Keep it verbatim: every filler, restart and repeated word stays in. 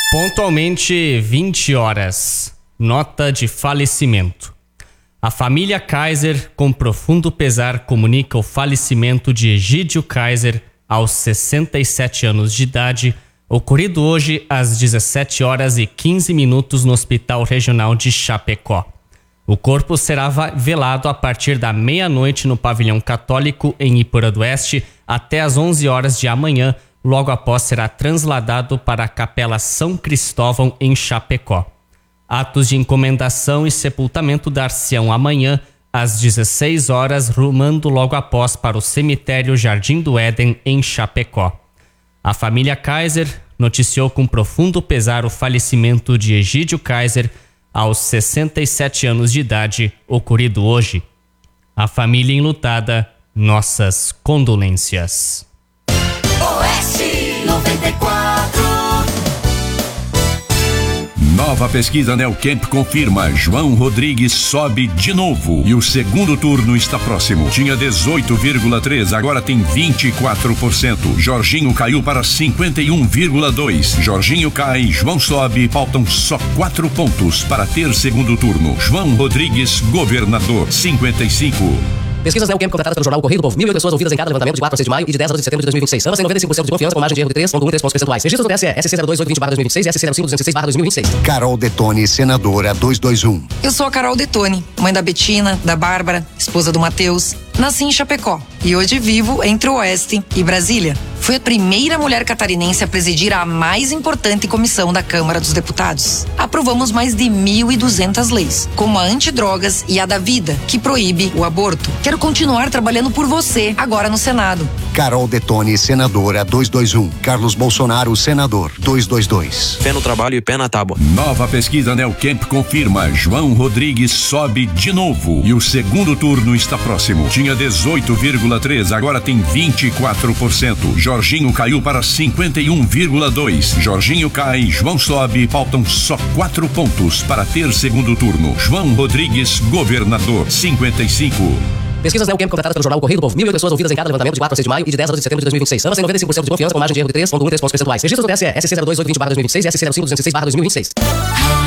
Pontualmente vinte horas. Nota de falecimento. A família Kaiser, com profundo pesar, comunica o falecimento de Egídio Kaiser aos sessenta e sete anos de idade, ocorrido hoje às dezessete horas e quinze minutos no Hospital Regional de Chapecó. O corpo será velado a partir da meia-noite no Pavilhão Católico em Iporã do Oeste até às onze horas de amanhã. Logo após será trasladado para a Capela São Cristóvão em Chapecó. Atos de encomendação e sepultamento dar-se-ão amanhã às dezesseis horas, rumando logo após para o cemitério Jardim do Éden em Chapecó. A família Kaiser noticiou com profundo pesar o falecimento de Egídio Kaiser aos sessenta e sete anos de idade, ocorrido hoje. A família enlutada, nossas condolências. Oeste noventa e quatro. Nova pesquisa Neocamp confirma: João Rodrigues sobe de novo e o segundo turno está próximo. Tinha dezoito vírgula três por cento, agora tem vinte e quatro por cento. Jorginho caiu para cinquenta e um vírgula dois por cento. Jorginho cai, João sobe, faltam só quatro pontos para ter segundo turno. João Rodrigues, governador, cinquenta e cinco. Pesquisas Neocamp contratadas pelo jornal Correio do Povo. Mil e oito pessoas ouvidas em cada levantamento de quatro a seis de maio e de dez a doze de setembro de dois mil e vinte e seis. Ambas têm noventa e cinco por cento de confiança com margem de erro de três vírgula um três pontos percentuais. Registros do T S E, S C zero dois oito vinte barra dois mil e vinte e seis e S C zero cinco duzentos e seis barra dois mil e vinte e seis. Carol Detoni, senadora duzentos e vinte e um. Eu sou a Carol Detoni, mãe da Betina, da Bárbara, esposa do Matheus. Nasci em Chapecó e hoje vivo entre o Oeste e Brasília. Fui a primeira mulher catarinense a presidir a mais importante comissão da Câmara dos Deputados. Aprovamos mais de mil e duzentas leis, como a antidrogas e a da vida, que proíbe o aborto. Quero continuar trabalhando por você, agora no Senado. Carol Detoni, senadora duzentos e vinte e um. Carlos Bolsonaro, senador duzentos e vinte e dois. Pé no trabalho e pé na tábua. Nova pesquisa Neocamp confirma: João Rodrigues sobe de novo e o segundo turno está próximo. Tinha dezoito vírgula três por cento, agora tem vinte e quatro por cento. Jorginho caiu para cinquenta e um vírgula dois por cento. Jorginho cai, João sobe, faltam só quatro pontos para ter segundo turno. João Rodrigues, governador, cinquenta e cinco. Pesquisas Neocamp contratadas pelo jornal Correio do Povo. Mil e oito pessoas ouvidas em cada levantamento de quatro a seis de maio e de dez a doze de setembro de dois mil e vinte e seis. Ambas têm noventa e cinco por cento de confiança com margem de erro de três vírgula um três pontos percentuais. Registros do T S E, S C zero dois oito vinte barra dois mil e vinte e seis e S C zero cinco duzentos e seis barra dois mil e vinte e seis.